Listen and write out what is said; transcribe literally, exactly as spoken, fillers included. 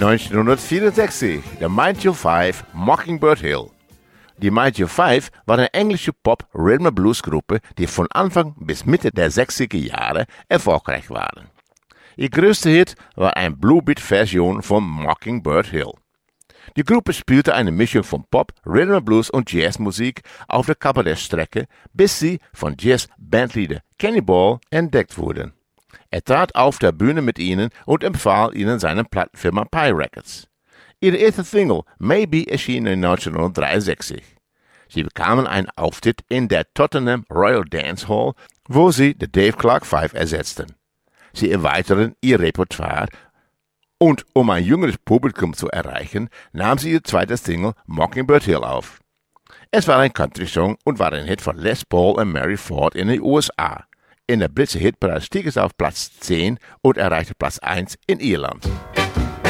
neunzehnhundertvierundsechzig, The Mighty Five, Mockingbird Hill. Die Mighty Five war eine englische Pop-Rhythm-and-Blues-Gruppe, die von Anfang bis Mitte der sechziger Jahre erfolgreich waren. Ihr größter Hit war eine Bluebeat-Version von Mockingbird Hill. Die Gruppe spielte eine Mischung von Pop, Rhythm and Blues und Jazzmusik auf der Kappe der Strecke, bis sie von Jazz-Bandleader Kenny Ball entdeckt wurden. Er trat auf der Bühne mit ihnen und empfahl ihnen seine Plattenfirma Pye Records. Ihre erste Single Maybe erschien neunzehnhundertdreiundsechzig. Sie bekamen einen Auftritt in der Tottenham Royal Dance Hall, wo sie The Dave Clark Five ersetzten. Sie erweiterten ihr Repertoire und um ein jüngeres Publikum zu erreichen, nahm sie ihr zweites Single Mockingbird Hill auf. Es war ein Country-Song und war ein Hit von Les Paul und Mary Ford in den U S A. In der britischen Hitparade stieg es auf Platz zehn und erreichte Platz eins in Irland.